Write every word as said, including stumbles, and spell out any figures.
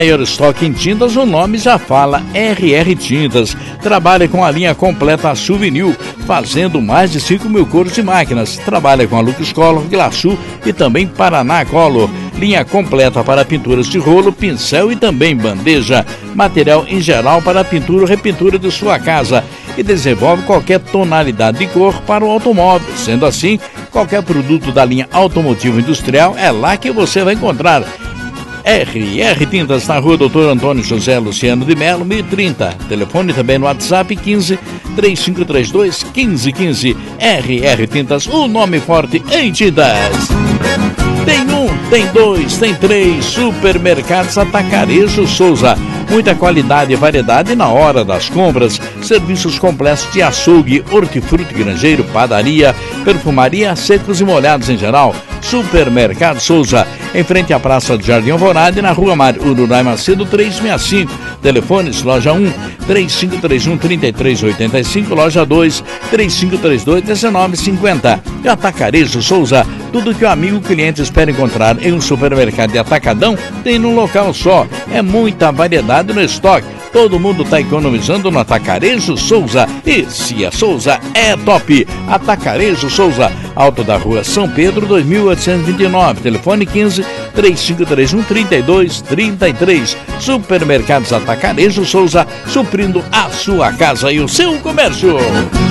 Maior estoque em tintas, o nome já fala, R R Tintas. Trabalha com a linha completa Souvenir, fazendo mais de cinco mil cores e máquinas. Trabalha com a Lux Color, Glaçu e também Paraná Color. Linha completa para pinturas de rolo, pincel e também bandeja. Material em geral para pintura ou repintura de sua casa. E desenvolve qualquer tonalidade de cor para o automóvel. Sendo assim, qualquer produto da linha automotivo industrial é lá que você vai encontrar. R R Tintas, na rua Doutor Antônio José Luciano de Melo, mil e trinta. Telefone também no WhatsApp quinze, três cinco três dois, quinze quinze. R R Tintas, o nome forte em tintas. Tem um, tem dois, tem três. Supermercados Atacarejo Souza. Muita qualidade e variedade na hora das compras. Serviços completos de açougue, hortifruti, granjeiro, padaria, perfumaria, secos e molhados em geral. Supermercado Souza, em frente à Praça do Jardim Alvorada, na Rua Mário Uruguai Macedo, trezentos e sessenta e cinco. Telefones, loja um, três cinco três um, três três oito cinco, loja dois, três cinco três dois, um nove cinco zero. E Atacarejo Souza, tudo que o amigo cliente espera encontrar em um supermercado de atacadão, tem num local só. É muita variedade no estoque. Todo mundo está economizando no Atacarejo Souza. E se é Souza, é top. Atacarejo Souza, Alto da Rua São Pedro, dois mil oitocentos e vinte e nove. Telefone quinze, três cinco três um, três dois três três. Supermercados Atacarejo Souza, suprindo a sua casa e o seu comércio.